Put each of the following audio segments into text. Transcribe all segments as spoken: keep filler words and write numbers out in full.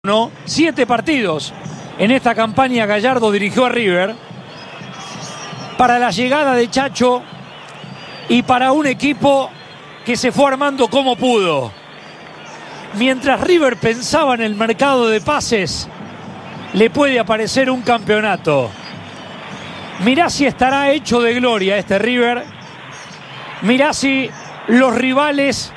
¿no? Siete partidos en esta campaña Gallardo dirigió a River para la llegada de Chacho y para un equipo que se fue armando como pudo. Mientras River pensaba en el mercado de pases, le puede aparecer un campeonato. Mirá si estará hecho de gloria este River. Mirá si los rivales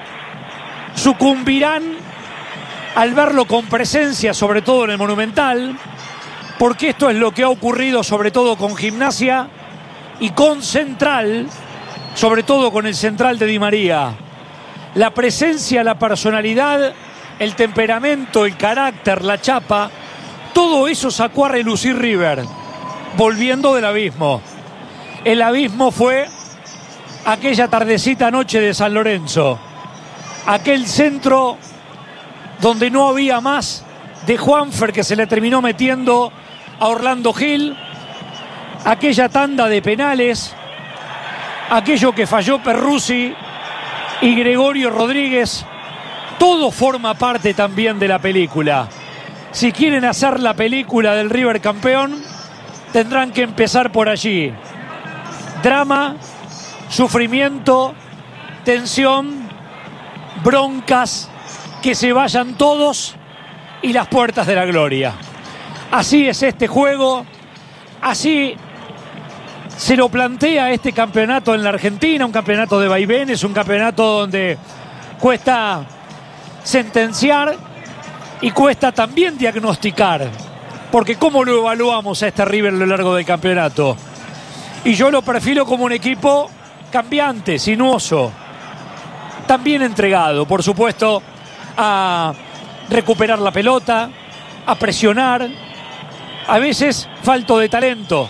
sucumbirán al verlo con presencia, sobre todo en el Monumental, porque esto es lo que ha ocurrido sobre todo con Gimnasia y con Central, sobre todo con el Central de Di María. La presencia, la personalidad, el temperamento, el carácter, la chapa, todo eso sacó a relucir River, volviendo del abismo. El abismo fue aquella tardecita noche de San Lorenzo, aquel centro donde no había más de Juanfer, que se le terminó metiendo a Orlando Gil, aquella tanda de penales, aquello que falló Perruzzi y Gregorio Rodríguez, todo forma parte también de la película. Si quieren hacer la película del River campeón, tendrán que empezar por allí. Drama, sufrimiento, tensión, broncas, que se vayan todos y las puertas de la gloria. Así es este juego, así se lo plantea este campeonato en la Argentina, un campeonato de vaivenes, un campeonato donde cuesta sentenciar y cuesta también diagnosticar, porque ¿cómo lo evaluamos a este River a lo largo del campeonato? Y yo lo perfilo como un equipo cambiante, sinuoso, también entregado, por supuesto, a recuperar la pelota, a presionar, a veces falto de talento,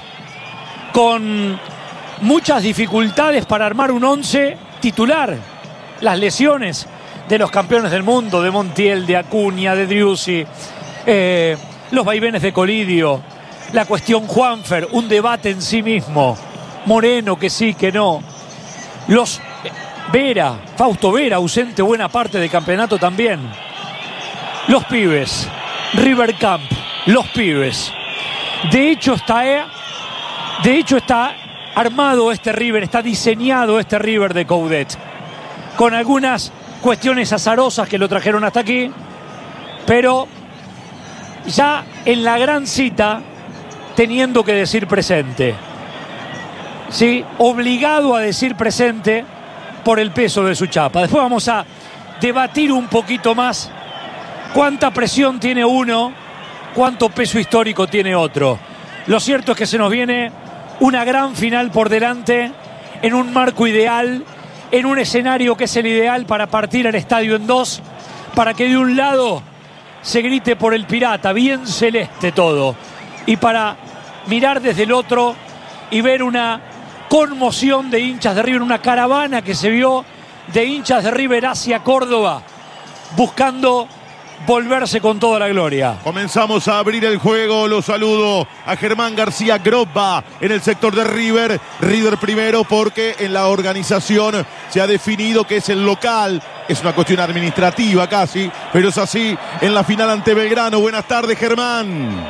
con muchas dificultades para armar un once titular. Las lesiones de los campeones del mundo, de Montiel, de Acuña, de Driussi, eh, los vaivenes de Colidio, la cuestión Juanfer, un debate en sí mismo, Moreno que sí, que no, los Vera, Fausto Vera, ausente buena parte del campeonato también. Los pibes, River Camp, los pibes. De hecho está, de hecho está armado este River, está diseñado este River de Coudet, con algunas cuestiones azarosas que lo trajeron hasta aquí, pero ya en la gran cita teniendo que decir presente. ¿Sí? Obligado a decir presente por el peso de su chapa. Después vamos a debatir un poquito más cuánta presión tiene uno, cuánto peso histórico tiene otro. Lo cierto es que se nos viene una gran final por delante, en un marco ideal, en un escenario que es el ideal para partir el estadio en dos, para que de un lado se grite por el Pirata, bien celeste todo, y para mirar desde el otro y ver una conmoción de hinchas de River, una caravana que se vio de hinchas de River hacia Córdoba, buscando volverse con toda la gloria. Comenzamos a abrir el juego. Los saludo a Germán García Grobba en el sector de River. River primero porque en la organización se ha definido que es el local. Es una cuestión administrativa casi, pero es así en la final ante Belgrano. Buenas tardes, Germán.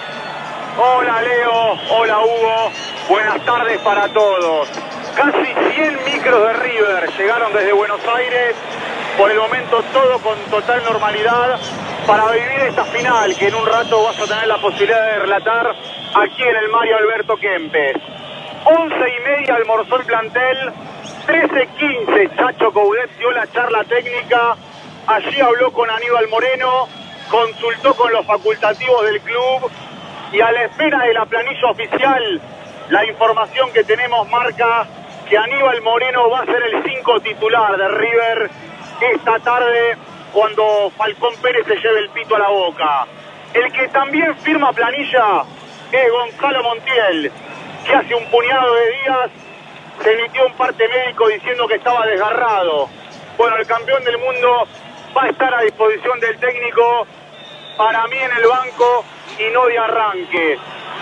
Hola, Leo. Hola, Hugo. Buenas tardes para todos. Casi cien micros de River llegaron desde Buenos Aires. Por el momento todo con total normalidad para vivir esta final que en un rato vas a tener la posibilidad de relatar aquí en el Mario Alberto Kempes. once y media almorzó el plantel, trece quince Chacho Coudet dio la charla técnica, allí habló con Aníbal Moreno, consultó con los facultativos del club y a la espera de la planilla oficial, la información que tenemos marca que Aníbal Moreno va a ser el cinco titular de River esta tarde cuando Falcón Pérez se lleve el pito a la boca. El que también firma planilla es Gonzalo Montiel, que hace un puñado de días se emitió un parte médico diciendo que estaba desgarrado. Bueno, el campeón del mundo va a estar a disposición del técnico, para mí en el banco y no de arranque.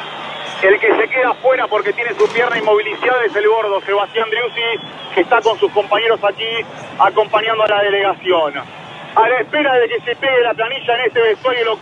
El que se queda afuera porque tiene su pierna inmovilizada es el gordo Sebastián Driussi, que está con sus compañeros aquí acompañando a la delegación. a la espera de que se pegue la planilla en este vestuario local.